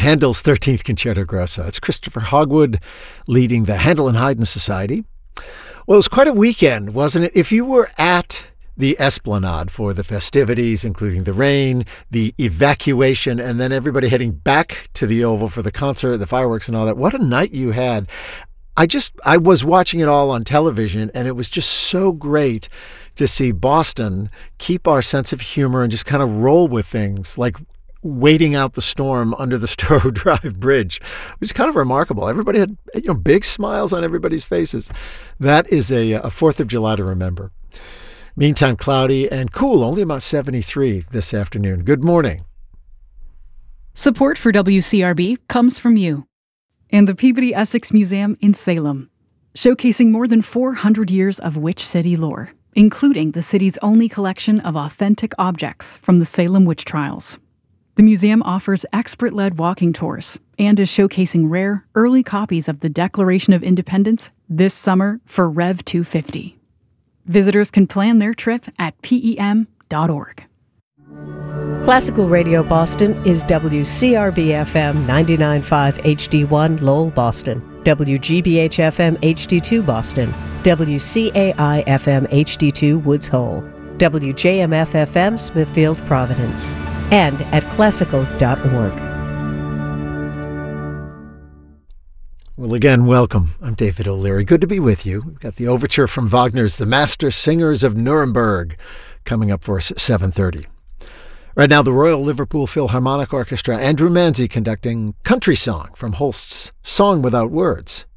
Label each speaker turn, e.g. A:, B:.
A: Handel's 13th Concerto Grosso. It's Christopher Hogwood leading the Handel and Haydn Society. Well, it was quite a weekend, wasn't it? If you were at the Esplanade for the festivities, including the rain, the evacuation, and then everybody heading back to the Oval for the concert, the fireworks and all that, what a night you had. I was watching it all on television, and it was just so great to see Boston keep our sense of humor and just kind of roll with things, like waiting out the storm under the Storrow Drive Bridge. It was kind of remarkable. Everybody had big smiles on everybody's faces. That is a 4th of July to remember. Meantime, cloudy and cool, only about 73 this afternoon. Good morning.
B: Support for WCRB comes from you and the Peabody Essex Museum in Salem, showcasing more than 400 years of Witch City lore, including the city's only collection of authentic objects from the Salem witch trials. The museum offers expert-led walking tours and is showcasing rare, early copies of the Declaration of Independence this summer for Rev 250. Visitors can plan their trip at PEM.org.
C: Classical Radio Boston is WCRB-FM 99.5 HD1 Lowell, Boston, WGBH-FM HD2 Boston, WCAI-FM HD2 Woods Hole, WJMF-FM Smithfield, Providence, and at classical.org.
A: Well, again, welcome. I'm David O'Leary. Good to be with you. We've got the overture from Wagner's The Master Singers of Nuremberg coming up for us at 7:30. Right now, the Royal Liverpool Philharmonic Orchestra, Andrew Manzi conducting Country Song from Holst's Song Without Words.